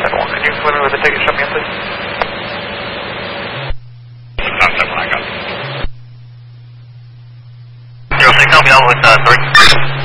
7-1. Can you come in with the ticket? Show me in, please. Stop 7, I got it. 06, help me out with 3.